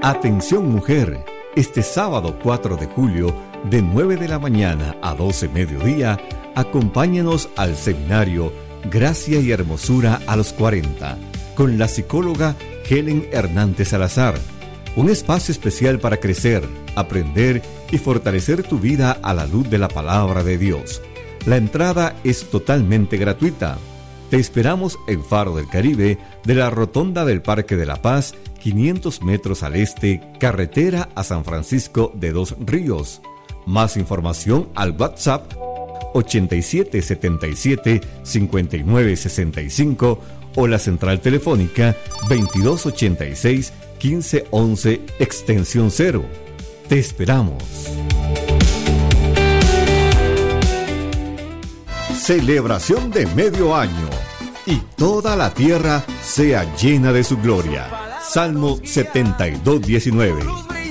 Atención mujer, este sábado 4 de julio, de 9 de la mañana a 12 mediodía, acompáñanos al seminario Gracia y Hermosura a los 40, con la psicóloga Helen Hernández Salazar. Un espacio especial para crecer, aprender y fortalecer tu vida a la luz de la palabra de Dios. La entrada es totalmente gratuita. Te esperamos en Faro del Caribe, de la Rotonda del Parque de la Paz, 500 metros al este, carretera a San Francisco de Dos Ríos. Más información al WhatsApp 8777-5965 o la central telefónica 2286-1511 extensión 0. Te esperamos. Celebración de medio año y toda la tierra sea llena de su gloria. Salmo 72:19.